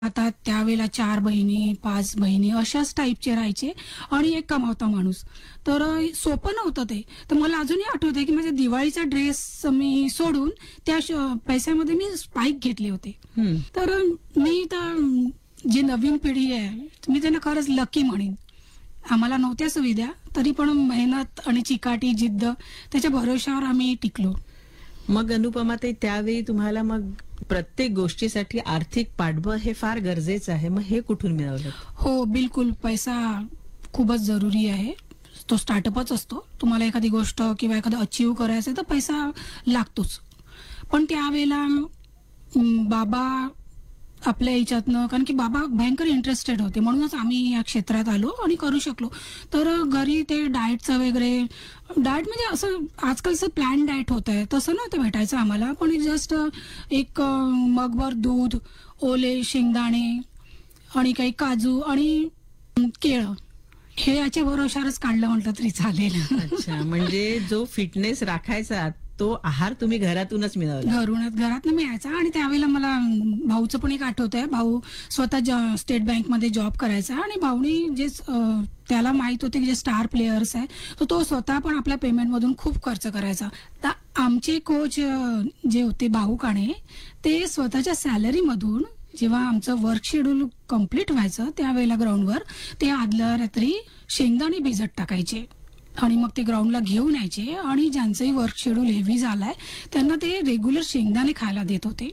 आता त्यावेळेला 4 बहिणी, 5 बहिणी अशाच टाईपचे राहायचे आणि एक कमावता माणूस. तर सोपं नव्हतं ते. तर मला अजूनही आठवतंय, की माझ्या दिवाळीचा ड्रेस मी सोडून त्या पैशामध्ये मी स्पाइक घेतले होते. हं. तर मी तर जी नवीन पिढी आहे, मी त्यांना खरंच लकी म्हणेन. आम्हाला नव्हत्या सुविधा, तरी पण मेहनत आणि चिकाटी, जिद्द त्याच्या भरोश्यावर आम्ही टिकलो. मग अनुपमाताई, त्यावेळी तुम्हाला मग प्रत्येक गोष्टीसाठी आर्थिक पाठबळ हे फार गरजेचं आहे. मग हे कुठून मिळवलं? हो, बिलकुल. पैसा खूपच जरुरी आहे. तो स्टार्टअपच असतो. तुम्हाला एखादी गोष्ट किंवा एखादं अचीव्ह करायचं तर पैसा लागतोच. पण त्यावेळेला बाबा आपल्या ह्याच्यातनं, कारण की बाबा भयंकर इंटरेस्टेड होते, म्हणूनच आम्ही या क्षेत्रात आलो आणि करू शकलो. तर घरी ते डाएटचं वगैरे, डाएट म्हणजे असं आजकालचं प्लॅन डाएट होत आहे तसं नव्हतं भेटायचं आम्हाला. पण जस्ट एक मगभर दूध, ओले शेंगदाणे आणि काही काजू आणि केळं, हे याच्या भरोशावरच काढलं म्हटलं तरी चालेल. अच्छा, म्हणजे जो फिटनेस राखायचा तो आहार तुम्ही घरातूनच मिळवला. घरातनं मिळायचा. आणि त्यावेळेला मला भाऊचं पण एक आठवतंय. भाऊ स्वतः स्टेट बँकमध्ये जॉब करायचा आणि भाऊनी जे त्याला माहित होते की जे स्टार प्लेयर्स आहे, तर तो स्वतः पण आपल्या पेमेंटमधून खूप खर्च करायचा. तर आमचे कोच जे होते भाऊ काणे, ते स्वतःच्या सॅलरीमधून जेव्हा आमचं वर्क शेड्यूल कम्प्लीट व्हायचं त्यावेळेला ग्राउंडवर ते आदल्या रात्री शेंगदाणे भिजत टाकायचे आणि मग ते ग्राउंडला घेऊन यायचे. आणि ज्यांचंही वर्क शेड्यूल हेवी झालाय त्यांना ते रेग्युलर शेंगदाणे खायला देत होते.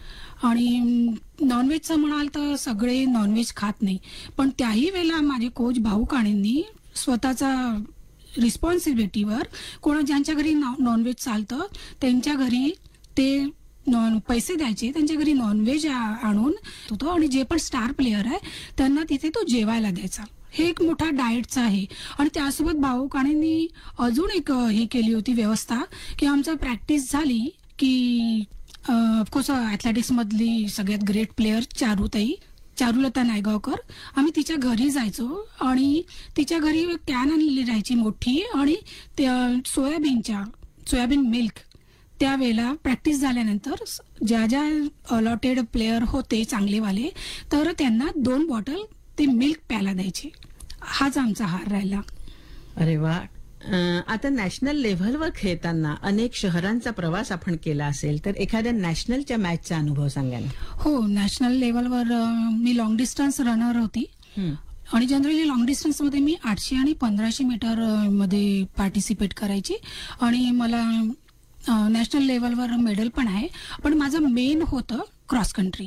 आणि नॉनव्हेजचं म्हणाल तर सगळे नॉनव्हेज खात नाही, पण त्याही वेळेला माझे कोच भाऊ काणेंनी स्वतःचा रिस्पॉन्सिबिलिटीवर ज्यांच्या घरी नॉनव्हेज चालतं त्यांच्या घरी ते पैसे द्यायचे, त्यांच्या घरी नॉनव्हेज आणून होतो आणि जे पण स्टार प्लेयर आहे त्यांना तिथे तो जेवायला द्यायचा. हे एक मोठा डाएटचा आहे. आणि त्यासोबत भाऊ काणेंनी अजून एक हे केली होती व्यवस्था, की आमचं प्रॅक्टिस झाली की ऑफकोर्स ॲथलेटिक्स मधली सगळ्यात ग्रेट प्लेयर चारुलता नायगावकर, आम्ही तिच्या घरी जायचो आणि तिच्या घरी कॅन आणलेली राहायची मोठी आणि सोयाबीन मिल्क. त्यावेळेला प्रॅक्टिस झाल्यानंतर ज्या अलॉटेड प्लेयर होते चांगलेवाले, तर त्यांना 2 बॉटल ते मिल्क प्यायला द्यायचे. हाच आमचा हार राहिला. अरे वा. आता नॅशनल लेव्हलवर खेळताना अनेक शहरांचा प्रवास आपण केला असेल, तर एखाद्या नॅशनलच्या मॅचचा अनुभव सांगा ना. हो, नॅशनल लेव्हलवर मी लॉंग डिस्टन्स रनर होती. आणि जनरली लॉंग डिस्टन्समध्ये मी 800 आणि 1500 मीटर मध्ये पार्टिसिपेट करायची. आणि मला नॅशनल लेव्हलवर मेडल पण आहे. पण माझं मेन होतं क्रॉस कंट्री,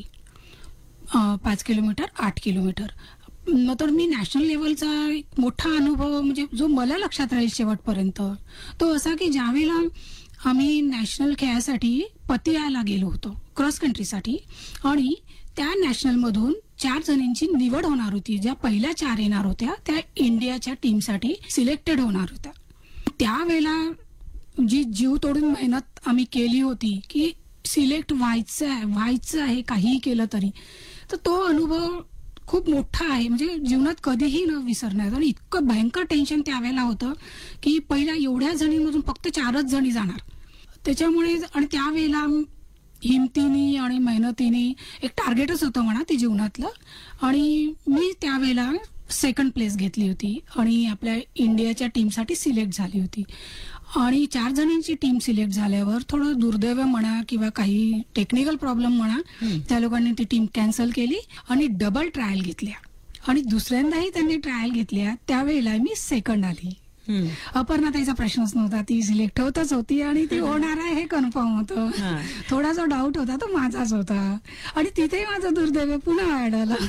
5 किलोमीटर, 8 किलोमीटर. तर मी नॅशनल लेव्हलचा एक मोठा अनुभव म्हणजे जो मला लक्षात राहील शेवटपर्यंत, तो असा की ज्यावेळेला आम्ही नॅशनल खेळासाठी पतियाळाला गेलो होतो क्रॉस कंट्रीसाठी, आणि त्या नॅशनलमधून 4 जणींची निवड होणार होती. ज्या पहिल्या 4 येणार होत्या त्या इंडियाच्या टीमसाठी सिलेक्टेड होणार होत्या. त्यावेळेला जी जीव तोडून मेहनत आम्ही केली होती की सिलेक्ट व्हायचं आहे काहीही केलं तरी, तर तो अनुभव खूप मोठा आहे. म्हणजे जीवनात कधीही न विसरणार. आणि इतकं भयंकर टेन्शन त्यावेळेला होतं की पहिल्या एवढ्या जणींमधून फक्त 4च जणी जाणार. त्याच्यामुळे आणि त्यावेळेला हिमतीने आणि मेहनतीने एक टार्गेटच होतं म्हणा ते जीवनातलं. आणि मी त्यावेळेला 2nd प्लेस घेतली होती आणि आपल्या इंडियाच्या टीमसाठी सिलेक्ट झाली होती. आणि 4 जणींची टीम सिलेक्ट झाल्यावर थोडं दुर्दैव म्हणा किंवा काही टेक्निकल प्रॉब्लेम म्हणा, त्या लोकांनी ती टीम कॅन्सल केली आणि डबल ट्रायल घेतल्या. आणि दुसऱ्यांदाही त्यांनी ट्रायल घेतल्या. त्यावेळेला मी 2nd आली. अपर्णाताईचा प्रश्नच नव्हता, ती सिलेक्ट होतच होती आणि ती होणार आहे हे कन्फर्म होतं. थोडासा डाऊट होता तो माझाच होता. आणि तिथे माझं दुर्दैव पुन्हा ऍड आलं.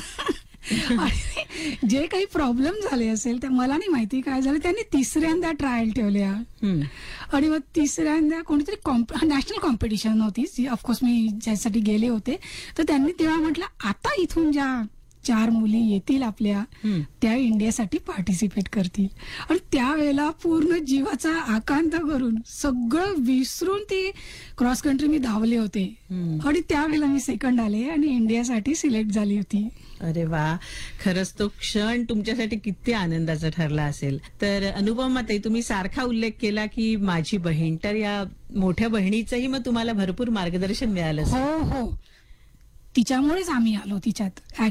आणि जे काही प्रॉब्लेम झाले असेल त्या मला नाही माहिती काय झालं, त्यांनी 3ऱ्यांदा ट्रायल ठेवल्या. आणि मग 3ऱ्यांदा कोणीतरी नॅशनल कॉम्पिटिशन होती जी ऑफकोर्स मी ज्यासाठी गेले होते, तर त्यांनी तेव्हा म्हटलं आता इथून ज्या 4 मुली येतील आपल्या त्या इंडियासाठी पार्टिसिपेट करतील. आणि त्यावेळेला पूर्ण जीवाचा आकांत करून सगळं विसरून ती क्रॉस कंट्री मी धावले होते. आणि त्यावेळेला मी 2nd आले आणि इंडियासाठी सिलेक्ट झाली होती. अरे वा, खरंच तो क्षण तुमच्यासाठी किती आनंदाचा ठरला असेल. तर अनुपमाताई, तुम्ही सारखा उल्लेख केला की माझी बहीण, तर या मोठ्या बहिणीचंही मग तुम्हाला भरपूर मार्गदर्शन मिळालं असेल. हो, तिच्यामुळेच आम्ही आलो तिच्यात.